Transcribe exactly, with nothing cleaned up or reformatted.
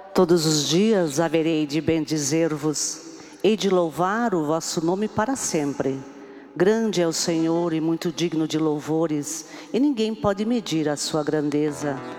Todos os dias haverei de bendizer-vos, hei de louvar o vosso nome para sempre. Grande é o Senhor e muito digno de louvores, e ninguém pode medir a sua grandeza.